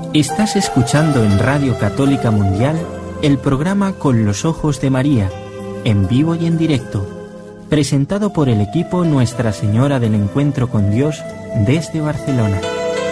Estás escuchando en Radio Católica Mundial el programa Con los Ojos de María, en vivo y en directo, presentado por el equipo Nuestra Señora del Encuentro con Dios desde Barcelona.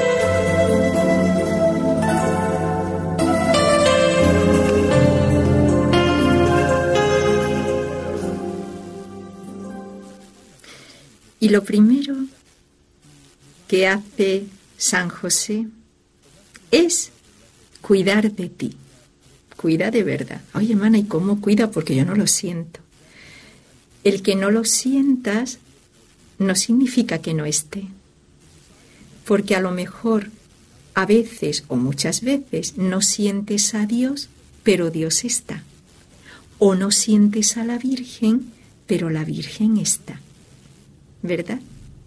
Y lo primero que hace San José es cuidar de ti. Cuida de verdad. Oye, hermana, ¿y cómo cuida? Porque yo no lo siento. El que no lo sientas no significa que no esté. Porque a lo mejor, a veces o muchas veces, no sientes a Dios, pero Dios está. O no sientes a la Virgen, pero la Virgen está. ¿Verdad?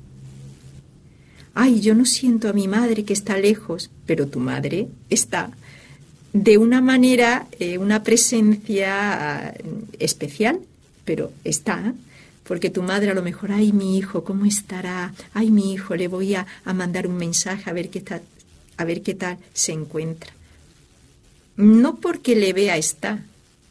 Ay, yo no siento a mi madre que está lejos, pero tu madre está. De una manera, una presencia especial, pero está. Porque tu madre a lo mejor, ay, mi hijo, ¿cómo estará? Ay, mi hijo, le voy a mandar un mensaje a ver qué tal se encuentra. No porque le vea está.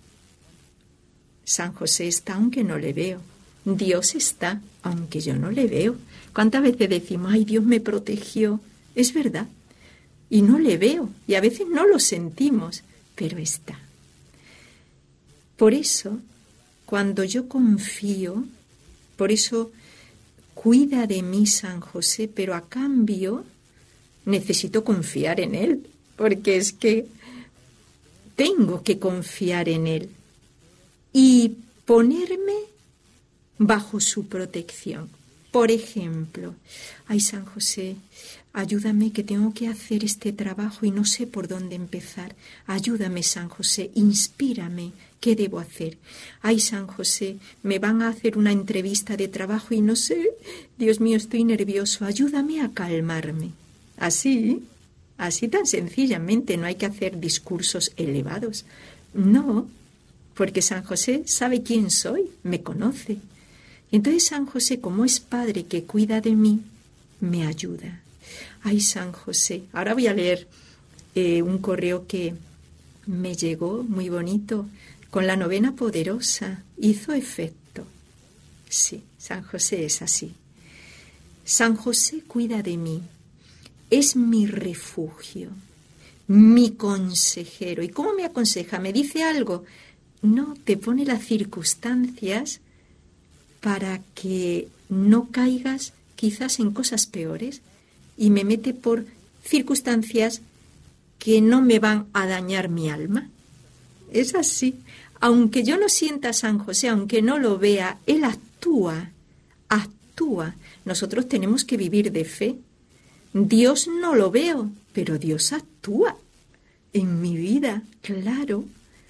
San José está aunque no le veo. Dios está aunque yo no le veo. ¿Cuántas veces decimos, ay, Dios me protegió? Es verdad. Y no le veo. Y a veces no lo sentimos, pero está. Por eso, cuando yo confío, por eso cuida de mí San José, pero a cambio necesito confiar en Él, porque es que tengo que confiar en Él y ponerme bajo su protección. Por ejemplo, ay, San José, ayúdame que tengo que hacer este trabajo y no sé por dónde empezar. Ayúdame, San José, inspírame, ¿qué debo hacer? Ay, San José, me van a hacer una entrevista de trabajo y no sé, Dios mío, estoy nervioso, ayúdame a calmarme. Así tan sencillamente, no hay que hacer discursos elevados. No, porque San José sabe quién soy, me conoce. Entonces San José, como es padre que cuida de mí, me ayuda. Ay, San José, ahora voy a leer un correo que me llegó muy bonito, con la novena poderosa, hizo efecto. Sí, San José es así. San José cuida de mí, es mi refugio, mi consejero. ¿Y cómo me aconseja? ¿Me dice algo? No, te pone las circunstancias para que no caigas quizás en cosas peores y me mete por circunstancias que no me van a dañar mi alma. Es así. Aunque yo no sienta a San José, aunque no lo vea, Él actúa. Nosotros tenemos que vivir de fe. Dios no lo veo, pero Dios actúa en mi vida. Claro.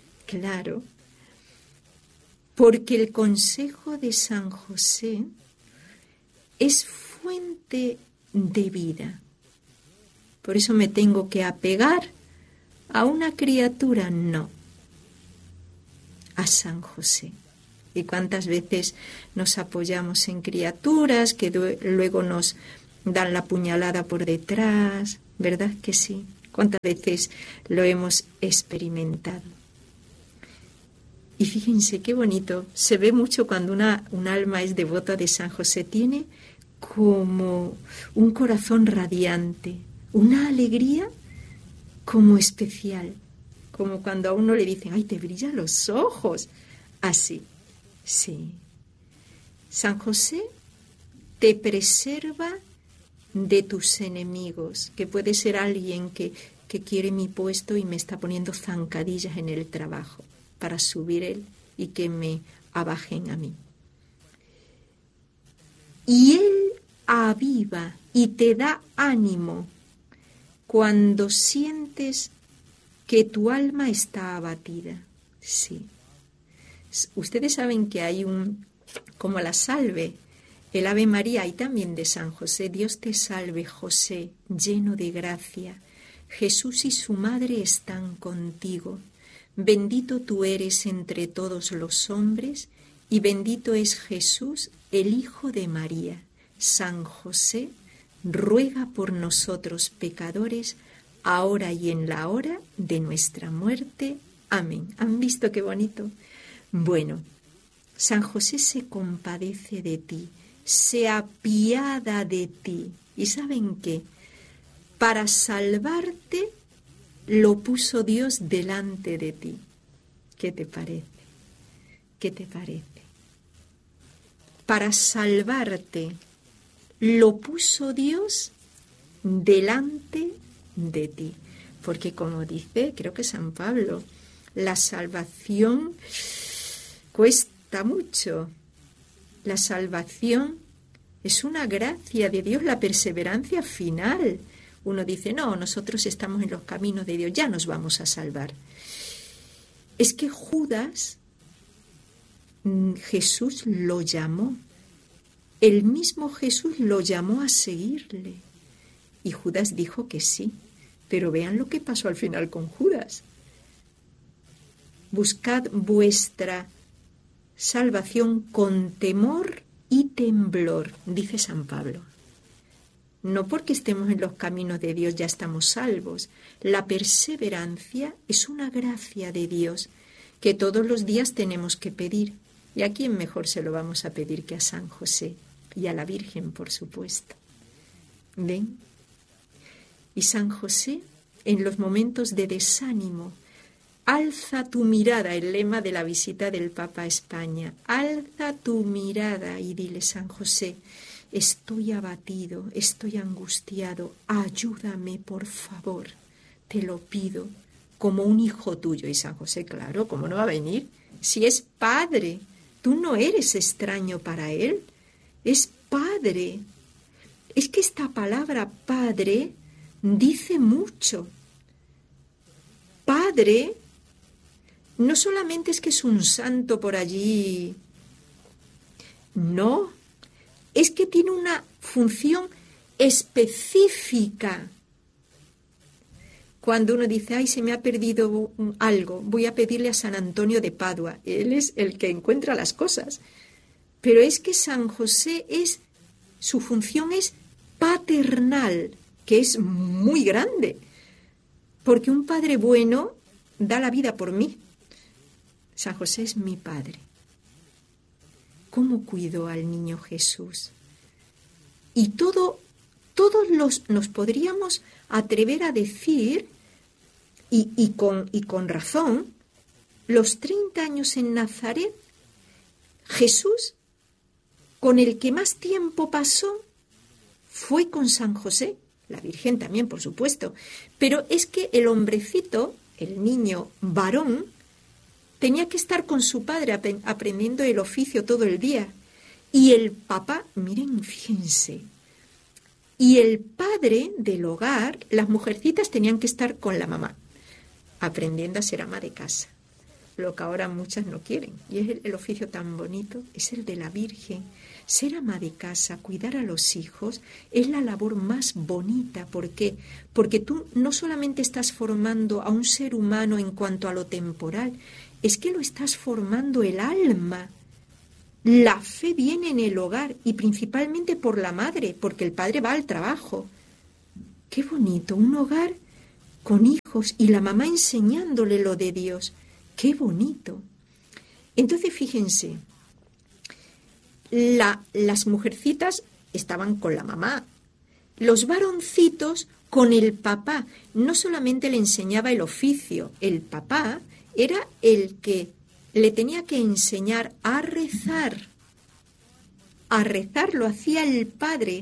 Porque el consejo de San José es fuente de vida. Por eso me tengo que apegar a una criatura, no, a San José. Y cuántas veces nos apoyamos en criaturas que luego nos dan la puñalada por detrás, ¿verdad que sí? ¿Cuántas veces lo hemos experimentado? Y fíjense qué bonito, se ve mucho cuando un alma es devota de San José, tiene como un corazón radiante, una alegría como especial, como cuando a uno le dicen, ay, te brillan los ojos, así, sí. San José te preserva de tus enemigos, que puede ser alguien que quiere mi puesto y me está poniendo zancadillas en el trabajo para subir él y que me abajen a mí. Y Él aviva y te da ánimo cuando sientes que tu alma está abatida. Sí. Ustedes saben que hay como la salve, el Ave María y también de San José. Dios te salve, José, lleno de gracia. Jesús y su madre están contigo. Bendito tú eres entre todos los hombres, y bendito es Jesús, el Hijo de María. San José, ruega por nosotros pecadores, ahora y en la hora de nuestra muerte. Amén. ¿Han visto qué bonito? Bueno, San José se compadece de ti, se apiada de ti. ¿Y saben qué? Para salvarte lo puso Dios delante de ti. ¿Qué te parece? ¿Qué te parece? Para salvarte lo puso Dios delante de ti. Porque como dice, creo que San Pablo, la salvación cuesta mucho. La salvación es una gracia de Dios, la perseverancia final. Uno dice, no, nosotros estamos en los caminos de Dios, ya nos vamos a salvar. Es que Judas, Jesús lo llamó. El mismo Jesús lo llamó a seguirle. Y Judas dijo que sí. Pero vean lo que pasó al final con Judas. Buscad vuestra salvación con temor y temblor, dice San Pablo. No porque estemos en los caminos de Dios ya estamos salvos. La perseverancia es una gracia de Dios que todos los días tenemos que pedir. ¿Y a quién mejor se lo vamos a pedir que a San José? Y a la Virgen, por supuesto. ¿Ven? Y San José, en los momentos de desánimo, alza tu mirada, el lema de la visita del Papa a España. Alza tu mirada y dile, San José, estoy abatido, estoy angustiado, ayúdame, por favor, te lo pido, como un hijo tuyo. Y San José, claro, ¿cómo no va a venir? Si es padre, tú no eres extraño para él, es padre. Es que esta palabra padre dice mucho. Padre no solamente es que es un santo por allí, no, es que tiene una función específica. Cuando uno dice, ay, se me ha perdido algo, voy a pedirle a San Antonio de Padua. Él es el que encuentra las cosas. Pero es que San José su función es paternal, que es muy grande. Porque un padre bueno da la vida por mí. San José es mi padre. ¿Cómo cuidó al niño Jesús? Y todos nos podríamos atrever a decir, y con razón, los 30 años en Nazaret, Jesús, con el que más tiempo pasó, fue con San José, la Virgen también, por supuesto, pero es que el hombrecito, el niño varón, tenía que estar con su padre aprendiendo el oficio todo el día. Y el papá, miren, fíjense, y el padre del hogar, las mujercitas tenían que estar con la mamá, aprendiendo a ser ama de casa, lo que ahora muchas no quieren. Y es el oficio tan bonito, es el de la Virgen. Ser ama de casa, cuidar a los hijos, es la labor más bonita. ¿Por qué? Porque tú no solamente estás formando a un ser humano en cuanto a lo temporal, es que lo estás formando el alma. La fe viene en el hogar y principalmente por la madre, porque el padre va al trabajo. Qué bonito, un hogar con hijos y la mamá enseñándole lo de Dios. Qué bonito. Entonces, fíjense, las mujercitas estaban con la mamá, los varoncitos con el papá. No solamente le enseñaba el oficio, el papá era el que le tenía que enseñar a rezar. A rezar lo hacía el padre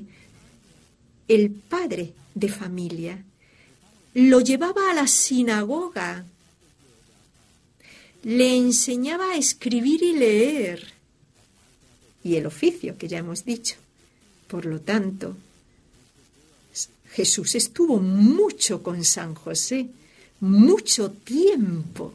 de familia. Lo llevaba a la sinagoga. Le enseñaba a escribir y leer. Y el oficio, que ya hemos dicho. Por lo tanto, Jesús estuvo mucho con San José, mucho tiempo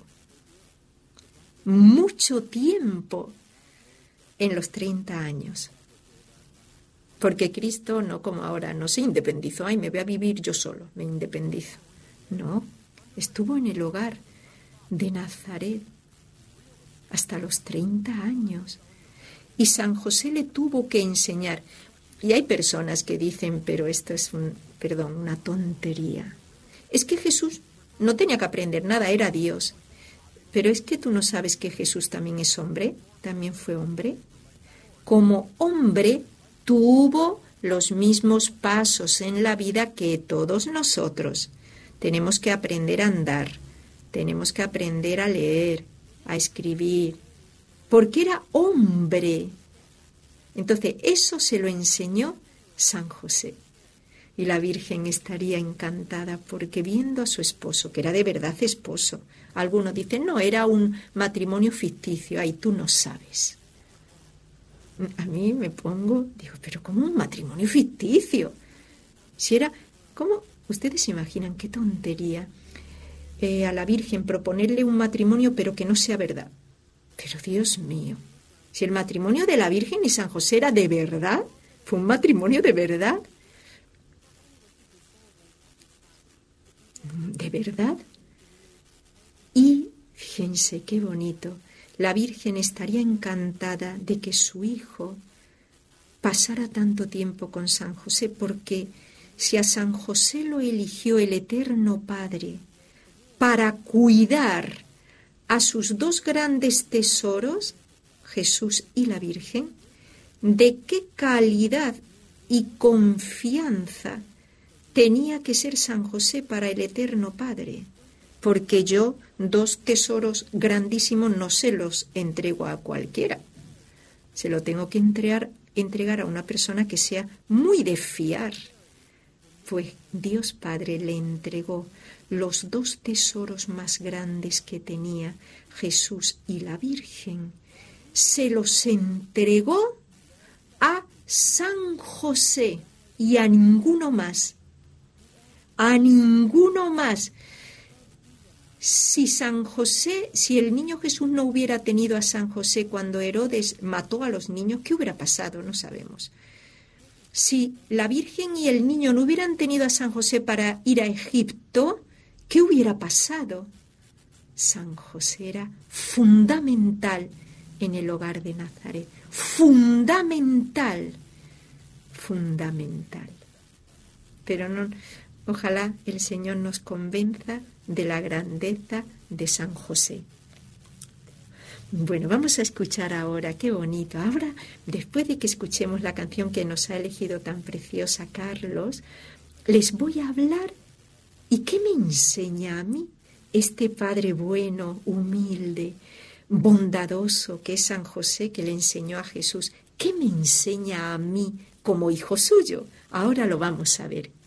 en los 30 años. Porque Cristo, no como ahora, no se independizó, ay, me voy a vivir yo solo, me independizo. No, estuvo en el hogar de Nazaret hasta los 30 años. Y San José le tuvo que enseñar. Y hay personas que dicen, pero esto es una tontería. Es que Jesús no tenía que aprender nada, era Dios. Pero es que tú no sabes que Jesús también es hombre, también fue hombre. Como hombre tuvo los mismos pasos en la vida que todos nosotros. Tenemos que aprender a andar, tenemos que aprender a leer, a escribir, porque era hombre. Entonces, eso se lo enseñó San José. Y la Virgen estaría encantada porque viendo a su esposo, que era de verdad esposo, algunos dicen, no, era un matrimonio ficticio, ay, tú no sabes. A mí me pongo, digo, pero ¿cómo un matrimonio ficticio? Si era, ¿cómo? Ustedes se imaginan qué tontería a la Virgen proponerle un matrimonio pero que no sea verdad. Pero Dios mío, si el matrimonio de la Virgen y San José era de verdad, fue un matrimonio de verdad. ¿De verdad? Y fíjense qué bonito. La Virgen estaría encantada de que su hijo pasara tanto tiempo con San José, porque si a San José lo eligió el Eterno Padre para cuidar a sus dos grandes tesoros, Jesús y la Virgen, ¿de qué calidad y confianza tenía que ser San José para el Eterno Padre? Porque yo dos tesoros grandísimos no se los entrego a cualquiera. Se lo tengo que entregar a una persona que sea muy de fiar. Pues Dios Padre le entregó los dos tesoros más grandes que tenía, Jesús y la Virgen. Se los entregó a San José y a ninguno más. A ninguno más. Si el niño Jesús no hubiera tenido a San José cuando Herodes mató a los niños, ¿qué hubiera pasado? No sabemos. Si la Virgen y el niño no hubieran tenido a San José para ir a Egipto, ¿qué hubiera pasado? San José era fundamental en el hogar de Nazaret. Fundamental. Fundamental. Pero no, ojalá el Señor nos convenza de la grandeza de San José. Bueno, vamos a escuchar ahora, qué bonito. Ahora, después de que escuchemos la canción que nos ha elegido tan preciosa Carlos, les voy a hablar. ¿Y qué me enseña a mí este Padre bueno, humilde, bondadoso que es San José, que le enseñó a Jesús? ¿Qué me enseña a mí como hijo suyo? Ahora lo vamos a ver.